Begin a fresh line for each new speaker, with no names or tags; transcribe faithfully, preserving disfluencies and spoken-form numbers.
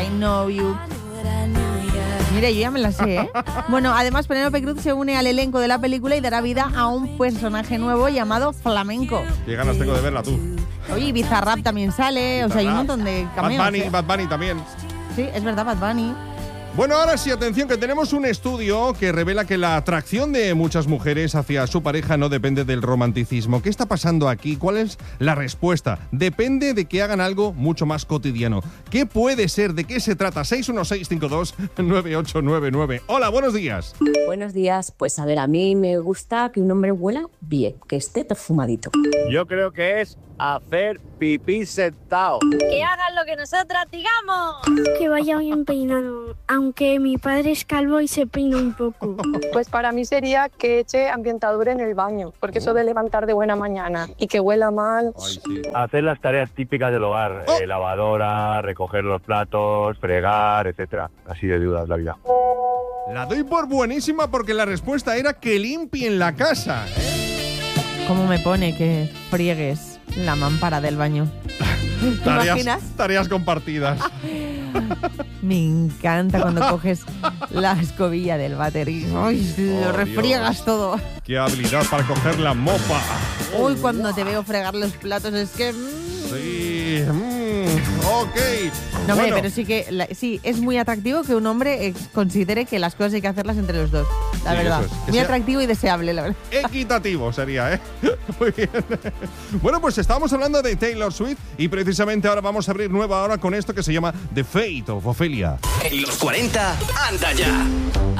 I Know You. Mira, yo ya me la sé, ¿eh? Bueno, además Penélope Cruz se une al elenco de la película y dará vida a un personaje nuevo llamado Flamenco.
Qué ganas tengo de verla tú.
Oye, Bizarrap también sale, o sea, hay un montón de cameos.
Bad Bunny,
¿eh?
Bad Bunny también.
Sí, es verdad, Bad Bunny.
Bueno, ahora sí, atención, que tenemos un estudio que revela que la atracción de muchas mujeres hacia su pareja no depende del romanticismo. ¿Qué está pasando aquí? ¿Cuál es la respuesta? Depende de que hagan algo mucho más cotidiano. ¿Qué puede ser? ¿De qué se trata? seis uno seis cinco dos nueve ocho nueve nueve. Hola, buenos días.
Buenos días. Pues a ver, a mí me gusta que un hombre huela bien, que esté perfumadito.
Yo creo que es hacer pipí sentado.
Que hagan lo que nosotras digamos.
Que vaya bien peinado, aunque mi padre es calvo y se peina un poco.
Pues para mí sería que eche ambientadura en el baño, porque eso de levantar de buena mañana y que huela mal.
Ay, sí.
Hacer las tareas típicas del hogar,
Oh.
eh, lavadora, recoger los platos, fregar, etcétera. Así de dudas la vida.
La doy por buenísima porque la respuesta era que limpien la casa, ¿eh?
¿Cómo me pone que friegues la mampara del baño? ¿Te
Tareas,
imaginas?
tareas compartidas.
Me encanta cuando coges la escobilla del váter y ¡ay! Lo
Oh,
refriegas
Dios.
todo.
Qué habilidad para coger la mopa.
Uy, cuando te veo fregar los platos es que... mm.
Sí, mm, ok.
No, hombre,
Bueno,
pero sí que la- sí, es muy atractivo que un hombre eh, considere que las cosas hay que hacerlas entre los dos. La
Sí,
verdad.
eso es, que
Muy
sea-
atractivo y deseable, la verdad.
equitativo sería, ¿eh? Muy bien. Bueno, pues estábamos hablando de Taylor Swift y precisamente ahora vamos a abrir nueva hora con esto que se llama The Fate of Ophelia.
En los cuarenta, anda ya.